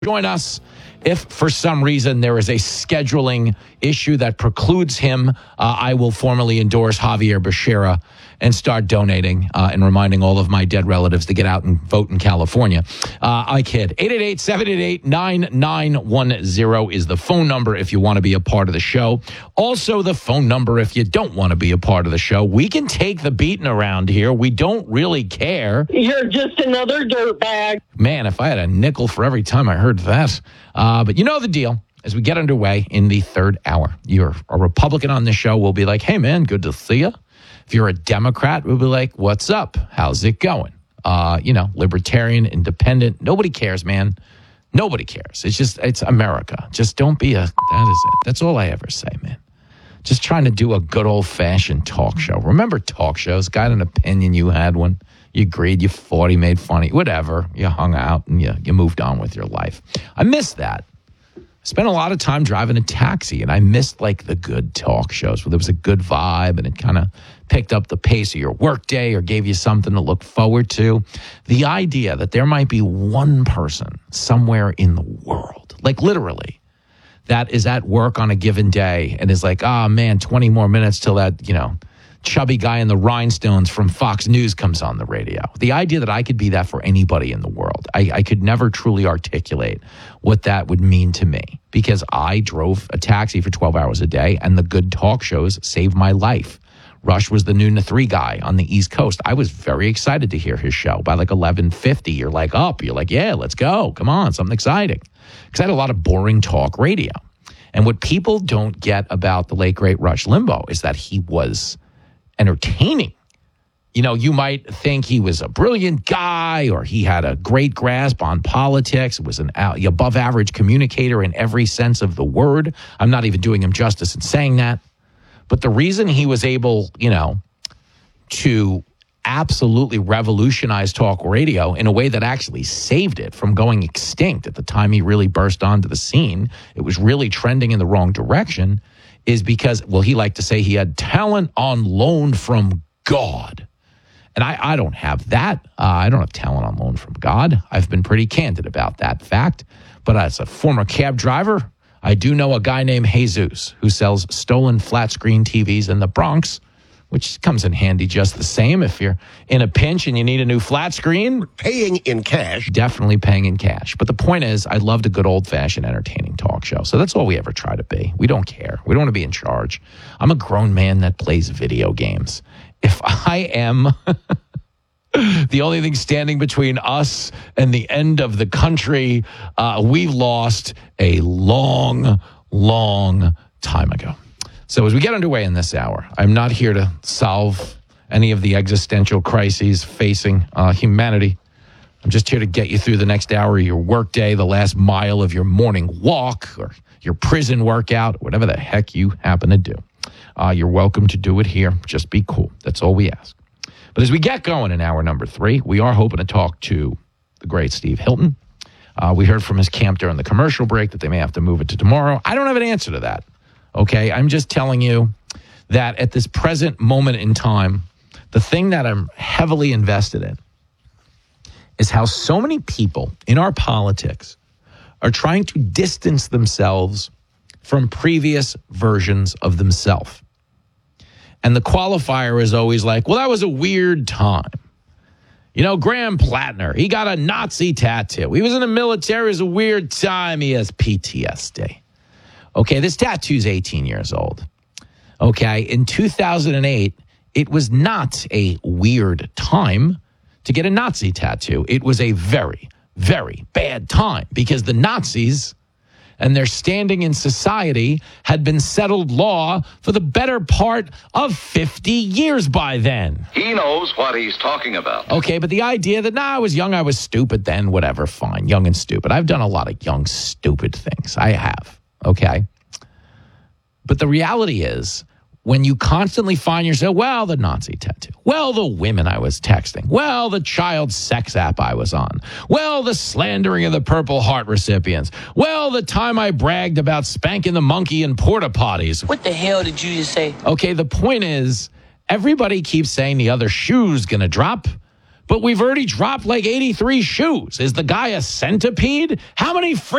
Join us if for some reason there is a scheduling issue that precludes him. I will formally endorse Javier Becerra and start donating and reminding all of my dead relatives to get out and vote in California. I kid. 888-788-9910 is the phone number if you want to be a part of the show. Also, the phone number if you don't want to be a part of the show. We can take the beating around here. We don't really care. You're just another dirtbag. Man, if I had a nickel for every time I heard that. But you know the deal. As we get underway in the third hour, you're a Republican on this show. We'll be like, hey, man, good to see you. If you're a Democrat, we'll be like, what's up? How's it going? Libertarian, independent. Nobody cares, man. Nobody cares. It's America. Just don't be that is it. That's all I ever say, man. Just trying to do a good old-fashioned talk show. Remember talk shows? Got an opinion, you had one. You agreed, you fought, he made fun of you, whatever. You hung out and you moved on with your life. I miss that. I spent a lot of time driving a taxi, and I missed like the good talk shows where there was a good vibe and it kind of picked up the pace of your workday or gave you something to look forward to. The idea that there might be one person somewhere in the world, like literally, that is at work on a given day and is like, oh man, 20 more minutes till that, chubby guy in the rhinestones from Fox News comes on the radio. The idea that I could be that for anybody in the world, I could never truly articulate what that would mean to me because I drove a taxi for 12 hours a day and the good talk shows saved my life. Rush was the noon to 3 guy on the East Coast. I was very excited to hear his show. By like 11:50, you're like up. You're like, yeah, let's go. Come on, something exciting. Because I had a lot of boring talk radio. And what people don't get about the late, great Rush Limbaugh is that he was entertaining. You might think he was a brilliant guy or he had a great grasp on politics, was an above average communicator in every sense of the word. I'm not even doing him justice in saying that. But the reason he was able, to absolutely revolutionize talk radio in a way that actually saved it from going extinct at the time he really burst onto the scene, it was really trending in the wrong direction, is because, he liked to say he had talent on loan from God. And I don't have that. I don't have talent on loan from God. I've been pretty candid about that fact. But as a former cab driver, I do know a guy named Jesus who sells stolen flat screen TVs in the Bronx, which comes in handy just the same. If you're in a pinch and you need a new flat screen. Paying in cash. Definitely paying in cash. But the point is, I loved a good old-fashioned entertaining talk show. So that's all we ever try to be. We don't care. We don't want to be in charge. I'm a grown man that plays video games. If I am the only thing standing between us and the end of the country, we've lost a long, long time ago. So as we get underway in this hour, I'm not here to solve any of the existential crises facing humanity. I'm just here to get you through the next hour of your workday, the last mile of your morning walk, or your prison workout, whatever the heck you happen to do. You're welcome to do it here. Just be cool. That's all we ask. But as we get going in hour number 3, we are hoping to talk to the great Steve Hilton. We heard from his camp during the commercial break that they may have to move it to tomorrow. I don't have an answer to that. Okay, I'm just telling you that at this present moment in time, the thing that I'm heavily invested in is how so many people in our politics are trying to distance themselves from previous versions of themselves. And the qualifier is always like, well, that was a weird time. Graham Plattner, he got a Nazi tattoo. He was in the military. It was a weird time. He has PTSD. Okay, this tattoo's 18 years old. Okay, in 2008, it was not a weird time to get a Nazi tattoo. It was a very, very bad time because the Nazis and their standing in society had been settled law for the better part of 50 years by then. He knows what he's talking about. Okay, but the idea that, I was young, I was stupid then, whatever, fine, young and stupid. I've done a lot of young, stupid things. I have. Okay. But the reality is, when you constantly find yourself, the Nazi tattoo, the women I was texting, the child sex app I was on, the slandering of the Purple Heart recipients, the time I bragged about spanking the monkey in porta potties. What the hell did you just say? Okay, the point is, everybody keeps saying the other shoe's going to drop, but we've already dropped like 83 shoes. Is the guy a centipede? How many